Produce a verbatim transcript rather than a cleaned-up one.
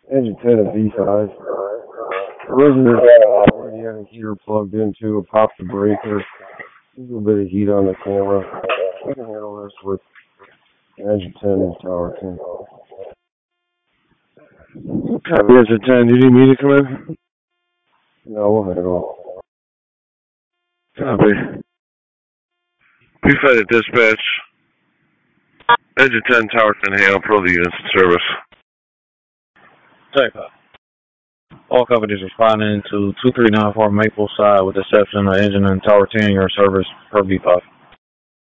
Engine ten at V five. Originally already had a heater plugged into it, popped the breaker. A little bit of heat on the camera. I can handle this with engine ten and tower ten. Copy, engine ten. Do you need me to come in? No, we'll handle it. Copy. P five at dispatch. Engine ten, tower ten, handle, pro the units in service. Take off. All companies responding to two three nine four Maple Side with the exception of engine and tower ten, your service per B five.